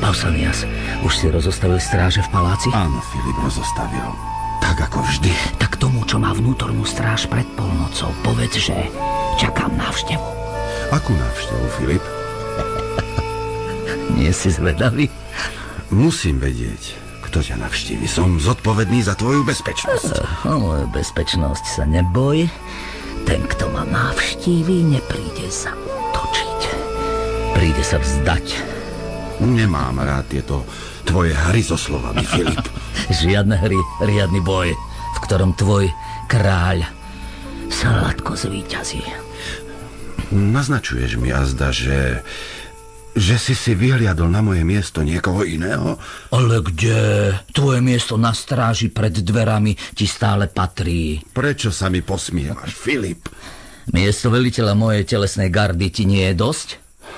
Pausanias, už si rozostavil stráže v paláci? Áno, Filip rozostavil. Tak ako vždy. Tak tomu, čo má vnútornú stráž pred polnocou, povedz, že čakám návštevu. Akú návštevu, Filip? Nie si zvedavý? Musím vedieť, kto ťa navštívi. Som zodpovedný za tvoju bezpečnosť. O moju bezpečnosť sa neboj. Ten, kto ma navštíví, nepríde sa útočiť. Príde sa vzdať. Nemám rád tieto tvoje hry so slovami, Filip. Žiadne hry, riadny boj, v ktorom tvoj kráľ sladko zvíťazí. Naznačuješ mi azda, že si vyhliadol na moje miesto niekoho iného? Ale kde? Tvoje miesto na stráži pred dverami ti stále patrí. Prečo sa mi posmievaš, Filip? Miesto veliteľa mojej telesnej gardy ti nie je dosť?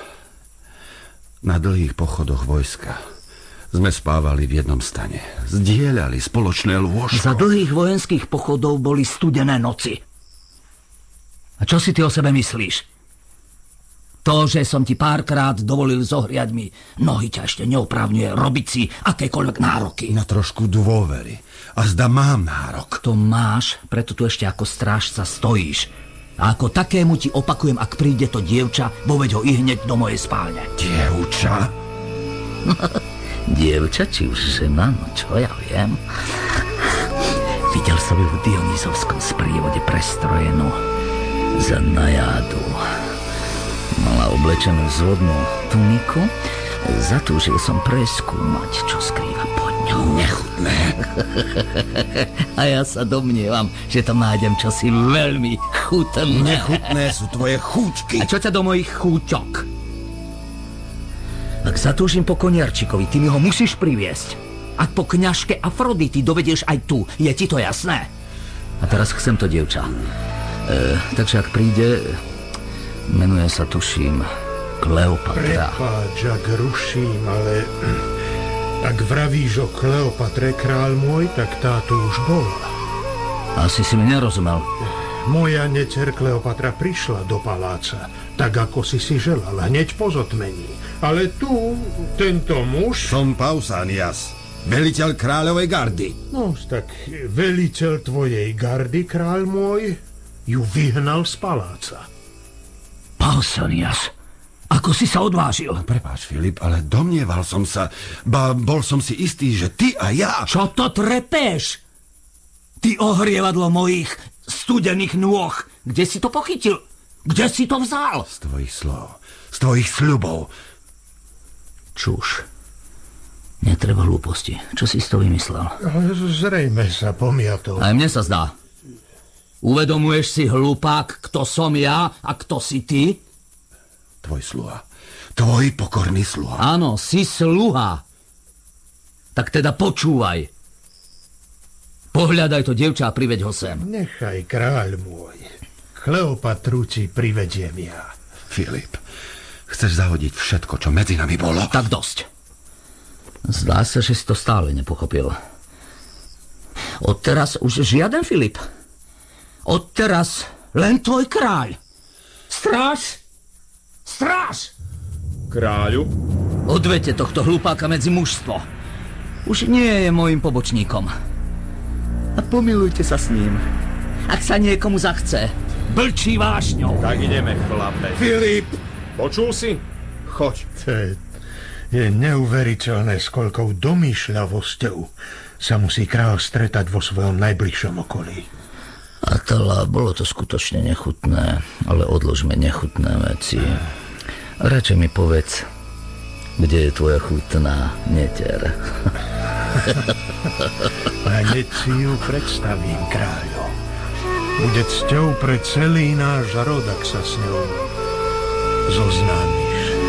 Na dlhých pochodoch vojska sme spávali v jednom stane. Zdieľali spoločné lôžko. Za dlhých vojenských pochodov boli studené noci. A čo si ty o sebe myslíš? To, že som ti párkrát dovolil zohriať mi nohy, ťa ešte neoprávňuje robiť si akékoľvek nároky. Na trošku dôvery. A zda mám nárok. To máš, preto tu ešte ako strážca stojíš. A ako takému ti opakujem, ak príde to dievča, voveď ho i hneď do mojej spálne. Dievča? Dievča, či už žena, no čo ja viem. Videl som ju v Dionýzovskom sprievode prestrojenú za najádu. Mala oblečenú zvodnú tuniku. Zatúžil som preskúmať, čo skrýva pod ňou. Nechutné. A ja sa domnievam, že tam nájdem čosi veľmi chutné. Nechutné sú tvoje chúčky. A čo ťa do mojich chúčok? Ak zatúžim po koniarčikovi, ty mi ho musíš priviesť. Ak po kňažke Afrodity dovedieš aj tu, je ti to jasné? A teraz chcem to dievča. Takže ak príde, menuje sa, tuším, Kleopatra. Prepáč, ak ruším, ale ak vravíš o Kleopatre, kráľ môj, tak tá tu už bola. Asi si mi nerozumel. Moja necer Kleopatra prišla do paláca, tak ako si želal, hneď po zotmení. Ale tu, tento muž... Som Pausanias, veliteľ kráľovej gardy. No, tak veliteľ tvojej gardy, kráľ môj, ju vyhnal z paláca. Pausanias, ako si sa odvážil? Prepáč, Filip, ale domnieval som sa, bol som si istý, že ty a ja... Čo to trepeš? Ty ohrievadlo mojich studených nôh. Kde si to pochytil? Kde si to vzal? Z tvojich slov, z tvojich sľubov. Čuž. Netreba hlúposti. Čo si z toho vymyslel? Zrejme sa pomiatol. Aj mne sa zdá. Uvedomuješ si, hlupák, kto som ja a kto si ty? Tvoj sluha. Tvoj pokorný sluha. Áno, si sluha. Tak teda počúvaj. Pohľadaj to dievča a priveď ho sem. Nechaj, kráľ môj. Kleopatru ti privediem ja. Filip, chceš zahodiť všetko, čo medzi nami bolo? Tak dosť. Zdá sa, že si to stále nepochopil. Odteraz už žiaden Filip. Odteraz len tvoj kráľ. Stráž! Stráž! Kráľu? Odvete tohto hlupáka medzi mužstvo. Už nie je môjim pobočníkom. A pomilujte sa s ním. Ak sa niekomu zachce, blčí vášňou. Tak ideme, chlape. Filip! Počul si? Choď. To je neuveriteľné, s koľkou domýšľavosťou sa musí kráľ stretať vo svojom najbližšom okolí. Atala, bolo to skutočne nechutné, ale odložme nechutné veci. Radšej mi povedz, kde je tvoja chutná netier. A hneď si ju predstavím, kráľo. Bude cťou pre celý náš rod, ak sa s ňou zoznámi.